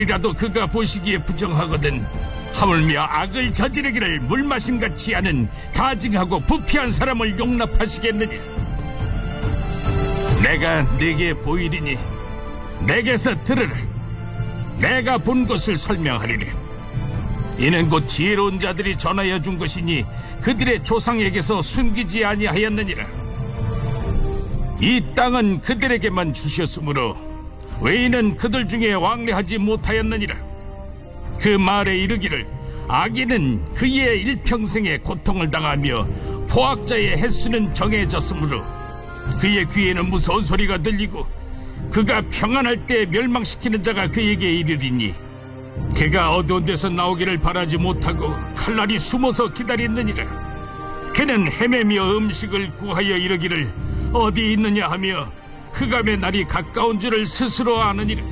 이라도 그가 보시기에 부정하거든 하물며 악을 저지르기를 물마심같이 하는 가증하고 부패한 사람을 용납하시겠느냐? 내가 네게 보이리니 내게서 들으라. 내가 본 것을 설명하리라. 이는 곧 지혜로운 자들이 전하여 준 것이니 그들의 조상에게서 숨기지 아니하였느니라. 이 땅은 그들에게만 주셨으므로 외인은 그들 중에 왕래하지 못하였느니라. 그 말에 이르기를 악인은 그의 일평생에 고통을 당하며 포악자의 횟수는 정해졌으므로 그의 귀에는 무서운 소리가 들리고 그가 평안할 때 멸망시키는 자가 그에게 이르리니 그가 어두운 데서 나오기를 바라지 못하고 칼날이 숨어서 기다렸느니라. 그는 헤매며 음식을 구하여 이르기를 어디 있느냐 하며 흑암의 날이 가까운 줄을 스스로 아느니라.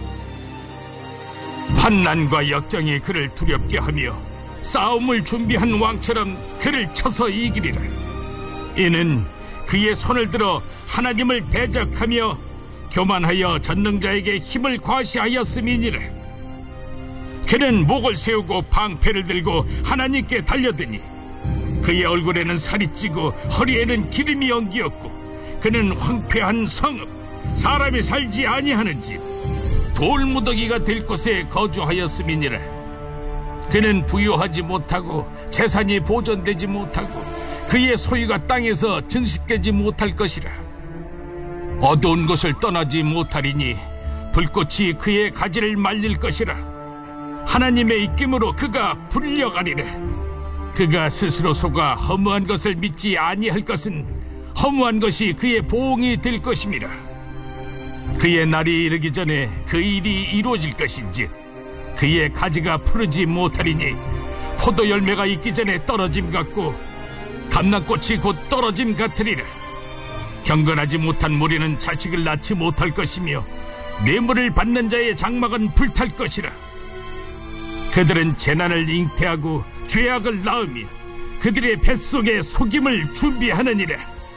환난과 역경이 그를 두렵게 하며 싸움을 준비한 왕처럼 그를 쳐서 이기리라. 이는 그의 손을 들어 하나님을 대적하며 교만하여 전능자에게 힘을 과시하였음이니라. 그는 목을 세우고 방패를 들고 하나님께 달려드니 그의 얼굴에는 살이 찌고 허리에는 기름이 엉기었고 그는 황폐한 성읍 사람이 살지 아니하는 집 돌무더기가 될 곳에 거주하였음이니라. 그는 부유하지 못하고 재산이 보존되지 못하고 그의 소유가 땅에서 증식되지 못할 것이라. 어두운 곳을 떠나지 못하리니 불꽃이 그의 가지를 말릴 것이라. 하나님의 입김으로 그가 불려가리라. 그가 스스로 속아 허무한 것을 믿지 아니할 것은 허무한 것이 그의 보응이 될 것임이라. 그의 날이 이르기 전에 그 일이 이루어질 것인지 그의 가지가 푸르지 못하리니 포도 열매가 있기 전에 떨어짐 같고 감람꽃이 곧 떨어짐 같으리라. 경건하지 못한 무리는 자식을 낳지 못할 것이며 뇌물을 받는 자의 장막은 불탈 것이라. 그들은 재난을 잉태하고 죄악을 낳으며 그들의 뱃속에 속임을 준비하느니라.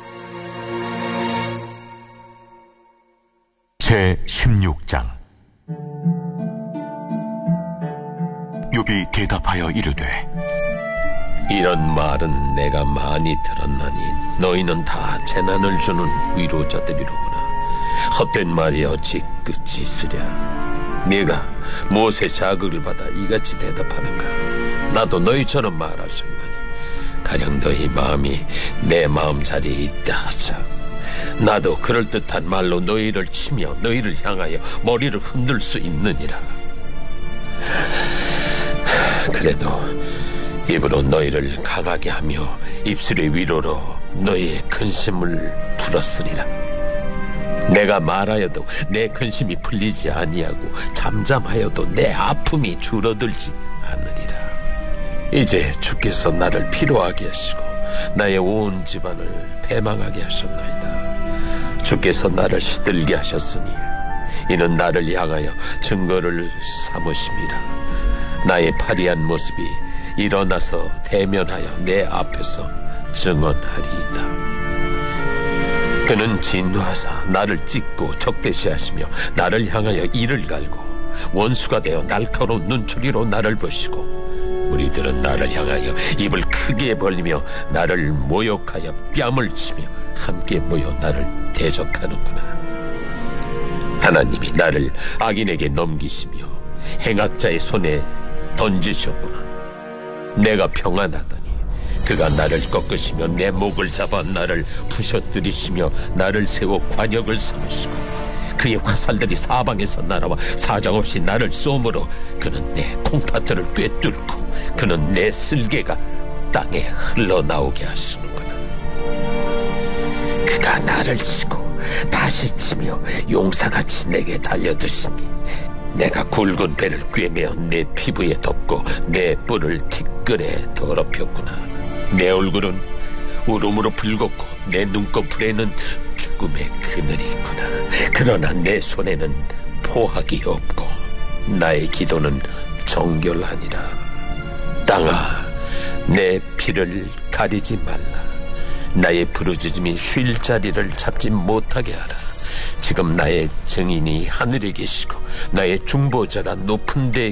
제16장. 욥이 대답하여 이르되 이런 말은 내가 많이 들었나니 너희는 다 재난을 주는 위로자들이로구나. 헛된 말이 어찌 끝이 있으랴. 네가 무엇에 자극을 받아 이같이 대답하는가? 나도 너희처럼 말할 수 있나니 가령 너희 마음이 내 마음자리에 있다 하자. 나도 그럴듯한 말로 너희를 치며 너희를 향하여 머리를 흔들 수 있느니라. 그래도 입으로 너희를 강하게 하며 입술의 위로로 너희의 근심을 풀었으리라. 내가 말하여도 내 근심이 풀리지 아니하고 잠잠하여도 내 아픔이 줄어들지 않으리라. 이제 주께서 나를 피로하게 하시고 나의 온 집안을 패망하게 하셨나이다. 주께서 나를 시들게 하셨으니 이는 나를 향하여 증거를 삼으심이라. 나의 파리한 모습이 일어나서 대면하여 내 앞에서 증언하리이다. 그는 진노하사 나를 찢고 적대시하시며 나를 향하여 이를 갈고 원수가 되어 날카로운 눈초리로 나를 보시고 우리들은 나를 향하여 입을 크게 벌리며 나를 모욕하여 뺨을 치며 함께 모여 나를 대적하는구나. 하나님이 나를 악인에게 넘기시며 행악자의 손에 던지셨구나. 내가 평안하더니 그가 나를 꺾으시며 내 목을 잡아 나를 부셔뜨리시며 나를 세워 관역을 삼으시고 그의 화살들이 사방에서 날아와 사정없이 나를 쏘므로 그는 내 콩팥들을 꿰뚫고 그는 내 쓸개가 땅에 흘러나오게 하시는구나. 그가 나를 치고 다시 치며 용사같이 내게 달려드시니 내가 굵은 배를 꿰매어 내 피부에 덮고 내 뿔을 티끌에 더럽혔구나. 내 얼굴은 울음으로 붉었고 내 눈꺼풀에는 죽음의 그늘이 있구나. 그러나 내 손에는 포악이 없고 나의 기도는 정결하니라. 땅아, 내 피를 가리지 말라. 나의 부르짖음이 쉴 자리를 잡지 못하게 하라. 지금 나의 증인이 하늘에 계시고 나의 중보자가 높은 데